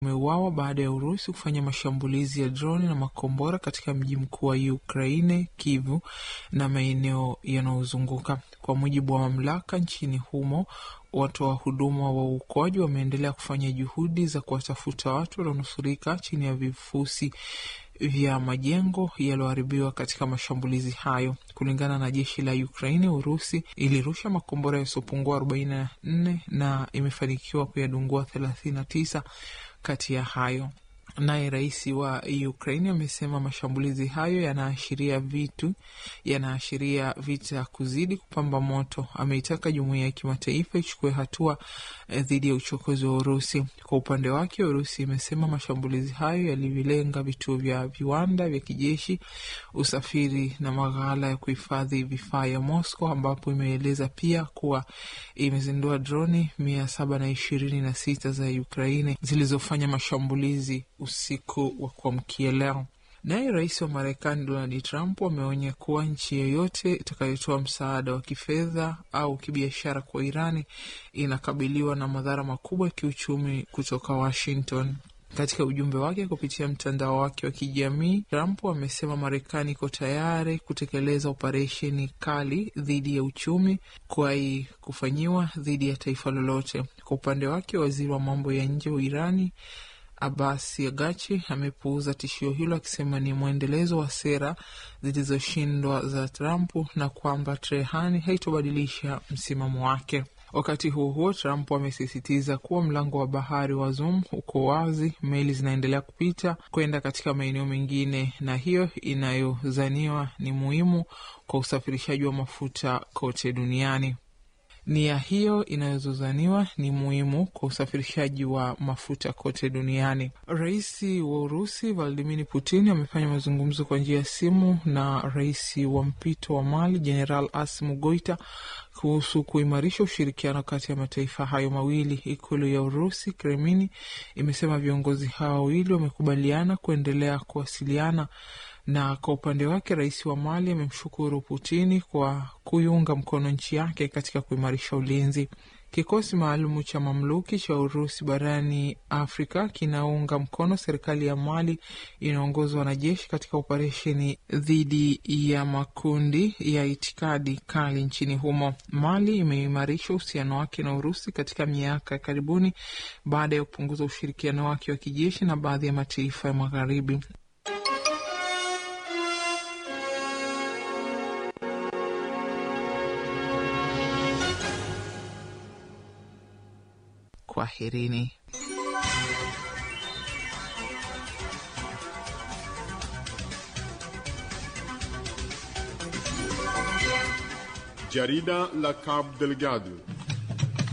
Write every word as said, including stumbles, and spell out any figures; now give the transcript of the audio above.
umeuawa baada ya Urusi kufanya mashambulizi ya droni na makombora katika mji mkuu wa Ukraine, Kyiv, na maeneo yanayozunguka. Kwa mujibu wa mamlaka nchini humo, watoa huduma wa uokoaji wameendelea kufanya juhudi za kuwatafuta watu walionusurika chini ya vifusi vya majengo yaliyoharibiwa katika mashambulizi hayo. Kulingana na jeshi la Ukraine, Urusi ilirusha makombora yasiyopungua arobaini na nne na imefanikiwa kuyadungua thelathini na tisa kati ya hayo. Naye rais wa Ukraine amesema mashambulizi hayo yanaashiria vitu yanaashiria vita kuzidi kupamba moto. Ameitaka jumuiya ya kimataifa ichukue hatua dhidi ya uchokozi wa Urusi. Kwa upande wake, Urusi imesema mashambulizi hayo yalivilenga vituo vya viwanda vya kijeshi, usafiri na maghala ya kuhifadhi vifaa ya Moscow, ambapo imeeleza pia kuwa imezindua droni mia saba na ishirini na sita za Ukraine zilizofanya mashambulizi usiku wa kuamkia leo. Naye rais wa Marekani Donald Trump ameonya kuwa nchi yoyote itakayotoa msaada wa kifedha au kibiashara kwa Irani inakabiliwa na madhara makubwa ya kiuchumi kutoka Washington. Katika ujumbe wake kupitia mtandao wake wa kijamii, Trump amesema Marekani iko tayari kutekeleza operesheni kali dhidi ya uchumi kuwahi kufanyiwa dhidi ya taifa lolote. Kwa upande wake, waziri wa mambo ya nje wa Irani Abbas Araghchi amepuuza tishio hilo, akisema ni mwendelezo wa sera zilizoshindwa za Trump na kwamba Tehran haitobadilisha msimamo wake. Wakati huo huo, Trump amesisitiza kuwa mlango wa bahari wa Zoom uko wazi, meli zinaendelea kupita kwenda katika maeneo mengine, na hiyo inayozaniwa ni muhimu kwa usafirishaji wa mafuta kote duniani. Nia hiyo inayozozaniwa ni muhimu kwa usafirishaji wa mafuta kote duniani. Rais wa Urusi Vladimir Putin amefanya mazungumzo kwa njia ya simu na rais wa mpito wa Mali General Assimi Goita kuhusu kuimarisha ushirikiano kati ya mataifa hayo mawili. Ikulu ya Urusi, Kremlin, imesema viongozi hao wawili wamekubaliana kuendelea kuwasiliana, na kwa upande wake rais wa Mali amemshukuru Putini kwa kuiunga mkono nchi yake katika kuimarisha ulinzi. Kikosi maalumu cha mamluki cha Urusi barani Afrika kinaunga mkono serikali ya Mali inaongozwa na jeshi katika operesheni dhidi ya makundi ya itikadi kali nchini humo. Mali imeimarisha uhusiano wake na Urusi katika miaka ya karibuni baada ya kupunguza ushirikiano wake wa kijeshi na baadhi ya mataifa ya magharibi. Kwaherini. Jarida la Cabo Delgado.